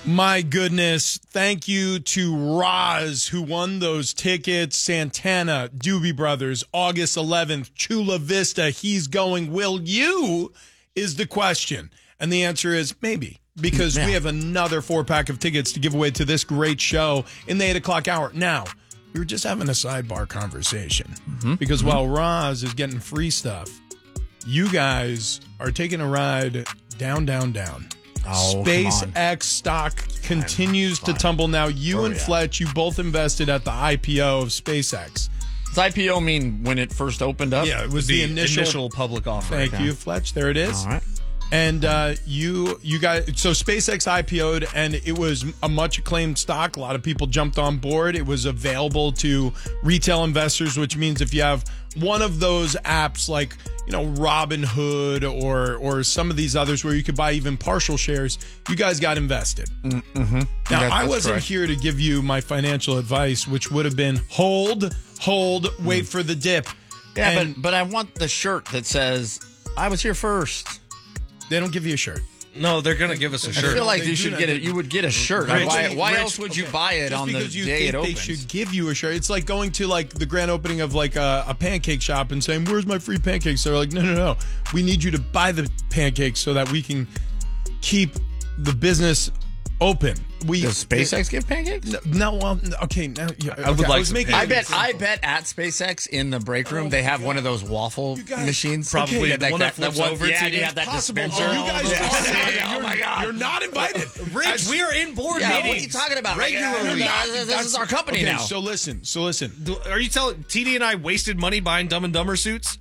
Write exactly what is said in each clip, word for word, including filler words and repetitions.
My goodness. Thank you to Roz, who won those tickets. Santana, Doobie Brothers, August eleventh, Chula Vista. He's going. Will you? Is the question. And the answer is maybe, because yeah. we have another four-pack of tickets to give away to this great show in the eight o'clock hour. Now, we were just having a sidebar conversation mm-hmm. because mm-hmm. while Roz is getting free stuff, you guys are taking a ride down, down, down. Oh, SpaceX stock continues to tumble. Now, you oh, and yeah. Fletch, you both invested at the I P O of SpaceX. Does I P O mean when it first opened up? Yeah, it was the, the initial, initial public offering. Thank you, Fletch. There it is. All right. And uh, you you guys, so SpaceX I P O'd, and it was a much acclaimed stock. A lot of people jumped on board. It was available to retail investors, which means if you have one of those apps like, you know, Robinhood or or some of these others where you could buy even partial shares, you guys got invested. Mm-hmm. Now, that, I wasn't correct. here to give you my financial advice, which would have been hold, hold, wait mm. for the dip. Yeah, and but but I want the shirt that says, I was here first. They don't give you a shirt. No, they're going to give us a shirt. I feel like they you should get it. You would get a shirt. Rich, why why Rich, else would you okay. buy it Just on the you day think it opens? They should give you a shirt. It's like going to like the grand opening of like a, a pancake shop and saying, "Where's my free pancakes?" They're like, "No, no, no. We need you to buy the pancakes so that we can keep the business open." We Does SpaceX it, give pancakes? No, no well, okay. Now, yeah, I would okay, like I was some making. I bet. I bet at SpaceX in the break room Oh they have God. one of those waffle guys, machines. Probably okay, the one that that, flips over. Yeah, to you have that Possible. dispenser. Oh, you guys yeah. are, Yeah. oh my God! You're not invited, Rich, we are in board Yeah, meetings. what are you talking about? Regularly. Like, uh, this, this is our company okay, now. So listen. So listen. Are you telling T D and I wasted money buying Dumb and Dumber suits?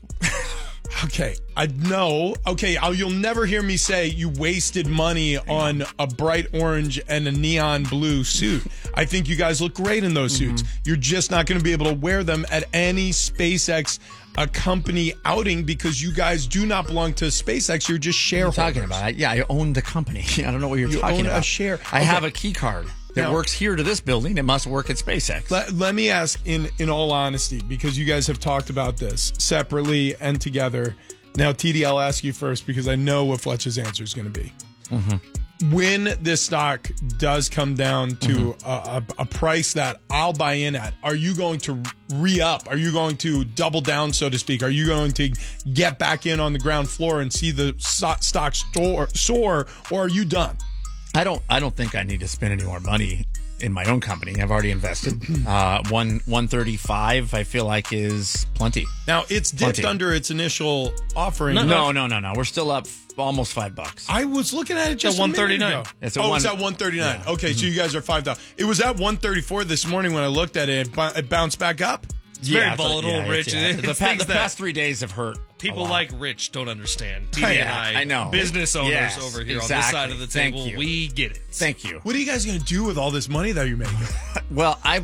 Okay, I know. Okay, I'll, you'll never hear me say you wasted money on a bright orange and a neon blue suit. I think you guys look great in those suits. Mm-hmm. You're just not going to be able to wear them at any SpaceX a company outing because you guys do not belong to SpaceX. You're just shareholders. What are you talking about? Yeah, I own the company. I don't know what you're you talking own about. a share. I okay. have a key card that now, works here to this building. It must work at SpaceX. Let, let me ask in, in all honesty, because you guys have talked about this separately and together. Now, T D, I'll ask you first because I know what Fletch's answer is going to be. Mm-hmm. When this stock does come down to mm-hmm. a, a, a price that I'll buy in at, are you going to re-up? Are you going to double down, so to speak? Are you going to get back in on the ground floor and see the stock soar, soar or are you done? I don't. I don't think I need to spend any more money in my own company. I've already invested. Uh, one one thirty five. I feel like is plenty. Now it's dipped Plenty. under its initial offering. No, no, no, no, no. We're still up almost five bucks. I was looking at it just one a thirty minute nine. ago. It's at oh, one, it's at one thirty nine. Yeah. Okay, mm-hmm. so you guys are five dollars. It was at one thirty four this morning when I looked at it. It bounced back up. It's yeah, very volatile, yeah, Rich. Yeah. It's The, pa- things the that past three days have hurt. people like Rich don't understand. T D Oh, and yeah, I, I know. business owners Yes, over here exactly. on this side of the Thank table, you. we get it. Thank you. What are you guys going to do with all this money that you're making? Well, I,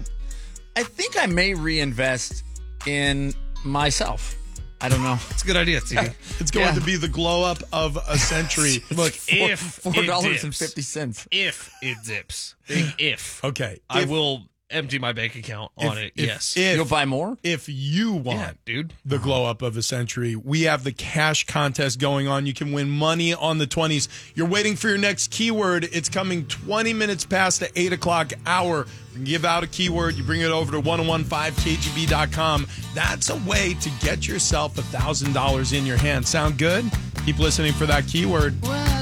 I think I may reinvest in myself. I don't know. It's a good idea, T D. It's going Yeah. to be the glow up of a century. Look, Four, if four dollars and it fifty dips, cents. if it dips, big if, Okay. I if- will empty my bank account on if- it. if- yes. If, You'll buy more? if you want yeah, dude. the glow up of a century, we have the cash contest going on. You can win money on the twenties. You're waiting for your next keyword. It's coming twenty minutes past the eight o'clock hour. We can give out a keyword. You bring it over to ten fifteen K G B dot com. That's a way to get yourself one thousand dollars in your hand. Sound good? Keep listening for that keyword. Well,